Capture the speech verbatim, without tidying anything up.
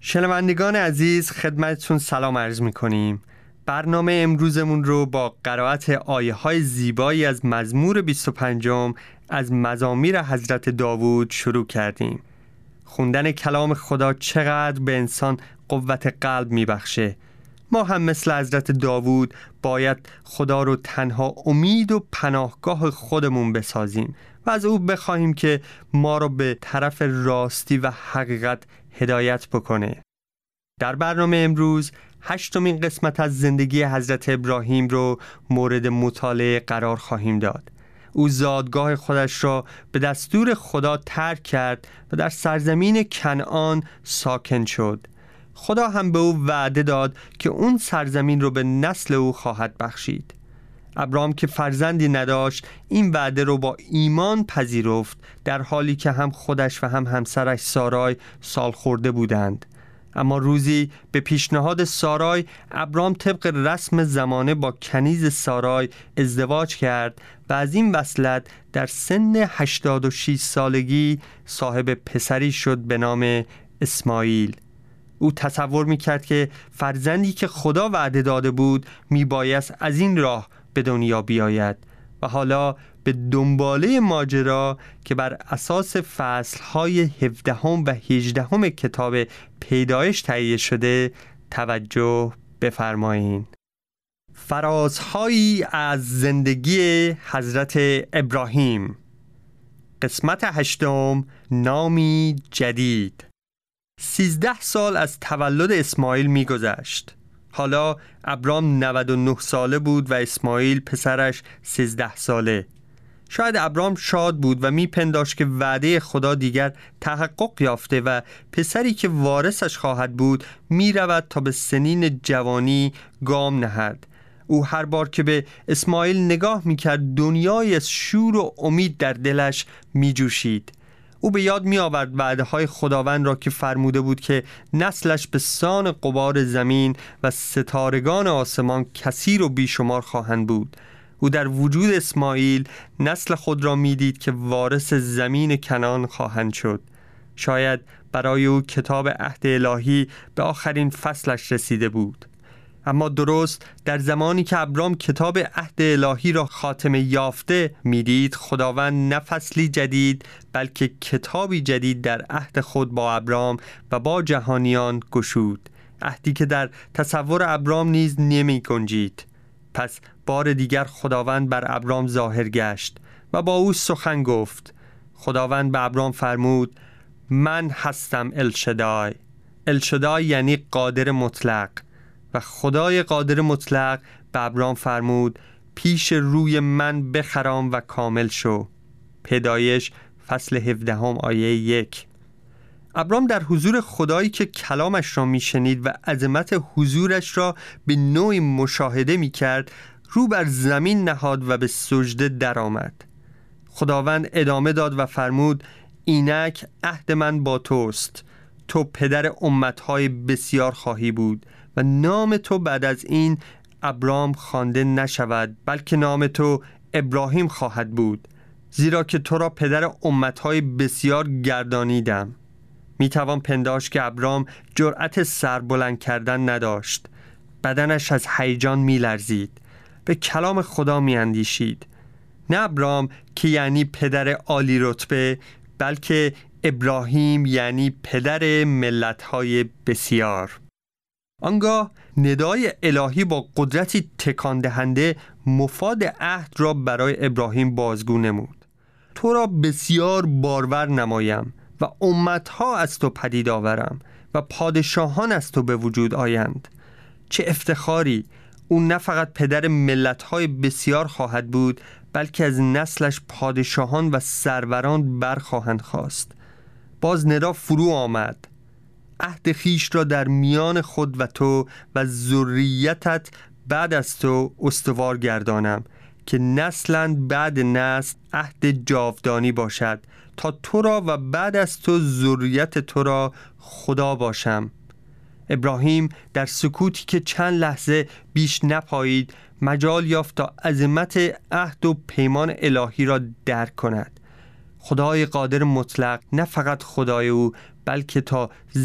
شنوندگان عزیز، خدمتتون سلام عرض می‌کنیم. برنامه امروزمون رو با قرائت آیه‌های زیبایی از مزمور بیست و پنج از مزامیر حضرت داوود شروع کردیم. خوندن کلام خدا چقدر به انسان قوت قلب میبخشه. ما هم مثل حضرت داوود باید خدا رو تنها امید و پناهگاه خودمون بسازیم و از او بخواهیم که ما رو به طرف راستی و حقیقت هدایت بکنه. در برنامه امروز هشتمین قسمت از زندگی حضرت ابراهیم رو مورد مطالعه قرار خواهیم داد. او زادگاه خودش را به دستور خدا ترک کرد و در سرزمین کنعان ساکن شد. خدا هم به او وعده داد که اون سرزمین رو به نسل او خواهد بخشید. ابرام که فرزندی نداشت این وعده رو با ایمان پذیرفت، در حالی که هم خودش و هم همسرش سارای سال خورده بودند. اما روزی به پیشنهاد سارای، ابرام طبق رسم زمانه با کنیز سارای ازدواج کرد و از این وصلت در سن هشتاد و شش سالگی صاحب پسری شد به نام اسماعیل. او تصور می‌کرد که فرزندی که خدا وعده داده بود میبایست از این راه به دنیا بیاید و حالا به دنباله ماجرا که بر اساس فصل‌های هفدهم و هجدهم کتاب پیدایش تهیه شده توجه بفرمایید. فرازهایی از زندگی حضرت ابراهیم، قسمت هشتم، نامی جدید. سیزده سال از تولد اسماعیل می‌گذشت. حالا ابرام نود و نه ساله بود و اسماعیل پسرش سیزده ساله. شاید ابرام شاد بود و میپنداشت که وعده خدا دیگر تحقق یافته و پسری که وارثش خواهد بود میرود تا به سنین جوانی گام نهد. او هر بار که به اسماعیل نگاه میکرد دنیای از شور و امید در دلش میجوشید. او به یاد می آورد وعده های خداوند را که فرموده بود که نسلش به سان غبار زمین و ستارگان آسمان کثیر و بیشمار خواهند بود. او در وجود اسماعیل نسل خود را می دید که وارث زمین کنعان خواهند شد. شاید برای او کتاب عهد الهی به آخرین فصلش رسیده بود. اما درست در زمانی که ابرام کتاب عهد الهی را خاتمه یافته میدید، خداوند نه فصلی جدید بلکه کتابی جدید در عهد خود با ابرام و با جهانیان گشود. عهدی که در تصور ابرام نیز نمی گنجید. پس بار دیگر خداوند بر ابرام ظاهر گشت و با او سخن گفت. خداوند به ابرام فرمود: من هستم الشدای. الشدای یعنی قادر مطلق. و خدای قادر مطلق به ابرام فرمود: پیش روی من بخرام و کامل شو. پیدایش فصل هفدهم آیه یک. ابرام در حضور خدایی که کلامش را میشنید و عظمت حضورش را به نوعی مشاهده میکرد رو بر زمین نهاد و به سجده درآمد. خداوند ادامه داد و فرمود: اینک عهد من با توست. تو پدر امتهای بسیار خواهی بود و نام تو بعد از این ابرام خوانده نشود، بلکه نام تو ابراهیم خواهد بود، زیرا که تو را پدر امتهای بسیار گردانیدم. می توان پنداشت که ابرام جرأت سر بلند کردن نداشت. بدنش از هیجان می لرزید. به کلام خدا می اندیشید. نه ابرام که یعنی پدر عالی رتبه، بلکه ابراهیم یعنی پدر ملت‌های بسیار. آنگاه ندای الهی با قدرتی تکان دهنده مفاد عهد را برای ابراهیم بازگو نمود. تو را بسیار بارور نمایم و امتها از تو پدید آورم و پادشاهان از تو به وجود آیند. چه افتخاری! او نه فقط پدر ملت‌های بسیار خواهد بود، بلکه از نسلش پادشاهان و سروران برخواهند خاست. باز ندا فرو آمد: عهد خیش را در میان خود و تو و ذریتت بعد از تو استوار گردانم که نسلاً بعد نسل عهد جاودانی باشد، تا تو را و بعد از تو ذریت تو را خدا باشم. ابراهیم در سکوتی که چند لحظه بیش نپایید مجال یافت تا عظمت عهد و پیمان الهی را درک کند. خدای قادر مطلق نه فقط خدای او، بلکه تا